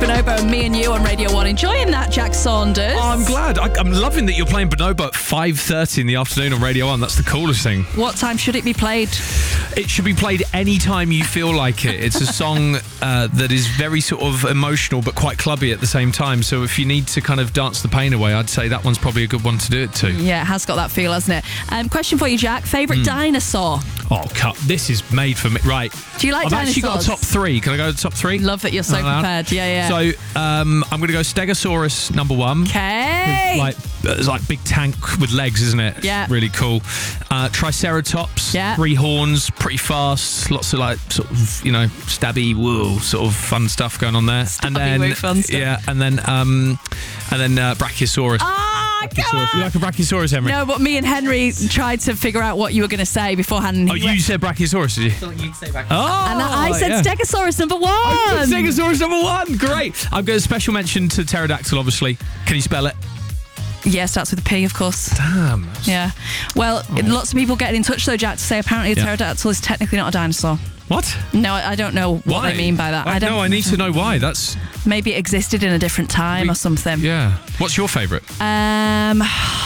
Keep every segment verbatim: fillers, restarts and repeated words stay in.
Bonobo and Me and You on Radio one. Enjoying that, Jack Saunders? Oh, I'm glad. I, I'm loving that you're playing Bonobo at five thirty in the afternoon on Radio one. That's the coolest thing. What time should it be played? It should be played any time you feel like it. It's a song uh, that is very sort of emotional but quite clubby at the same time. So if you need to kind of dance the pain away, I'd say that one's probably a good one to do it to. Yeah, it has got that feel, hasn't it? Um, question for you, Jack. Favourite mm. dinosaur? Oh, cut. This is made for me. Right. Do you like I've dinosaurs? I've actually got a top three. Can I go to the top three? Love that you're so prepared. Yeah, yeah. So um, I'm going to go Stegosaurus number one. Okay. Like, it's like big tank with legs, isn't it? Yeah. Really cool. Uh, Triceratops. Yeah. Three horns, pretty fast. Lots of like sort of, you know, stabby, woo, sort of fun stuff going on there. Stabby, and then, woo, fun stuff. Yeah, and then um, and then uh, Brachiosaurus. Ah, Brachiosaurus. You like a Brachiosaurus, Henry? No, but me and Henry tried to figure out what you were going to say beforehand. Oh, you went... said Brachiosaurus, did you? I thought you'd say Brachiosaurus. Oh, and I said yeah. Stegosaurus number one. I said Stegosaurus number one. Great. I've got a special mention to pterodactyl, obviously. Can you spell it? Yeah, starts with a P, of course. Damn. Yeah. Well, oh. lots of people getting in touch, though, Jack, to say apparently a yeah. pterodactyl is technically not a dinosaur. What? No, I don't know what why? they mean by that. I, I don't know. I need to know why. That's maybe it existed in a different time we, or something. Yeah. What's your favourite? Um,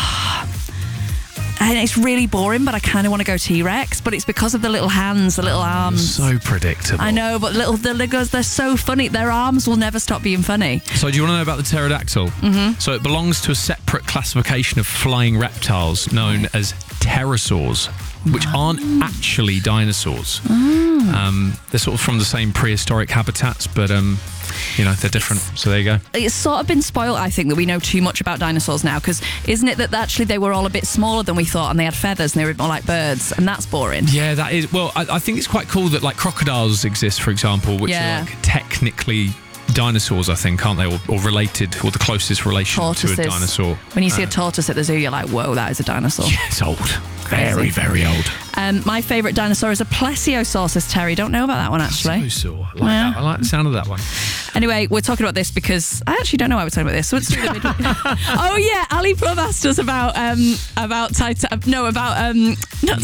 and it's really boring, but I kind of want to go T-Rex. But it's because of the little hands, the little arms. So predictable. I know, but little the Legos, they're so funny. Their arms will never stop being funny. So do you want to know about the pterodactyl? Mm-hmm. So it belongs to a separate classification of flying reptiles known as pterosaurs, which aren't actually dinosaurs. Mm. Um, they're sort of from the same prehistoric habitats, but um, you know, they're different. So there you go. It's sort of been spoiled, I think, that we know too much about dinosaurs now, because isn't it that actually they were all a bit smaller than we thought and they had feathers and they were a bit more like birds, and that's boring. Yeah, that is. Well, I, I think it's quite cool that like crocodiles exist, for example, which yeah. are like technically dinosaurs, I think, aren't they? Or, or related, or the closest relation Tortoises. to a dinosaur. When you see uh, a tortoise at the zoo, you're like, whoa, that is a dinosaur. Yeah, it's old. Very, very old. Um, my favourite dinosaur is a plesiosaur, says Terry. Don't know about that one, actually. Plesiosaur. I like yeah. that. I like the sound of that one. Anyway, we're talking about this because I actually don't know why we're talking about this. So let's do the middle. Oh yeah, Ali Plum asked us about um about Titanic. No, about um not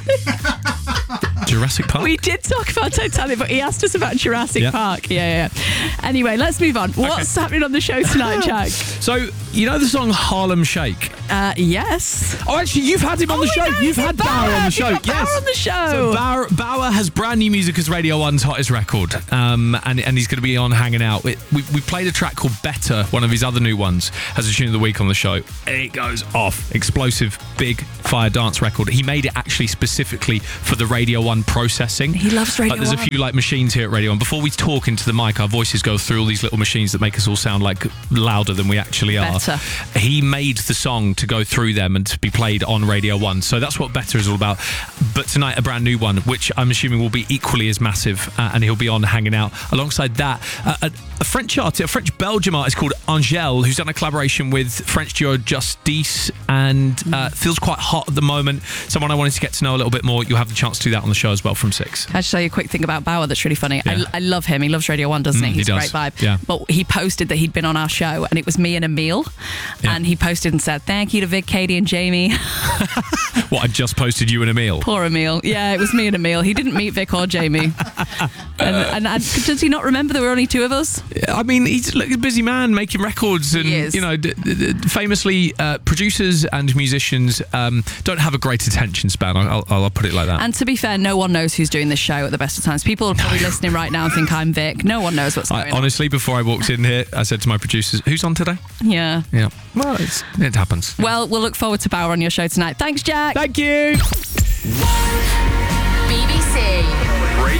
Titanic. Jurassic Park. We did talk about Titanic, but he asked us about Jurassic yeah. Park. Yeah, yeah. Anyway, let's move on. What's okay. happening on the show tonight, Jack? So you know the song Harlem Shake? Uh, yes. Oh, actually, you've had him on oh, the show. Know, you've had Bauer, Bauer on the show. You've got yes. Bauer on the show. So Bauer, Bauer has brand new music as Radio one's hottest record, um, and and he's going to be on hanging out. It, we we played a track called Better, one of his other new ones, as a tune of the week on the show. It goes off. Explosive, big fire dance record. He made it actually specifically for the Radio one processing. He loves Radio uh, there's one. There's a few like machines here at Radio one. Before we talk into the mic, our voices go through all these little machines that make us all sound like louder than we actually are. Better. He made the song to go through them and to be played on Radio one. So that's what Better is all about. But tonight, a brand new one, which I'm assuming will be equally as massive, uh, and he'll be on hanging out. Alongside that, uh, a, a French artist, a French Belgium artist called Angèle, who's done a collaboration with French duo Justice, and uh, feels quite hot at the moment. Someone I wanted to get to know a little bit more. You'll have the chance to do that on the show as well from six. Can I just tell you a quick thing about Bauer that's really funny? Yeah. I, I love him. He loves Radio one, doesn't mm, he? He's he a does. great vibe. Yeah. But he posted that he'd been on our show, and it was me and Emil. Yeah. And he posted and said, thank you to Vic, Katie and Jamie. What, I just posted you and Emil? Poor Emil. Yeah, it was me and Emil. He didn't meet Vic or Jamie. and, and, and does he not remember there were only two of us? I mean, he's like a busy man making records, and you know, d- d- famously, uh, producers and musicians um, don't have a great attention span. I'll, I'll, I'll put it like that. And to be fair, no one knows who's doing this show at the best of times. People are probably no. listening right now and think I'm Vic. No one knows what's going I, on. Honestly, before I walked in here, I said to my producers, "Who's on today?" Yeah. Yeah. Well, it's, it happens. Well, we'll look forward to Bauer on your show tonight. Thanks, Jack. Thank you.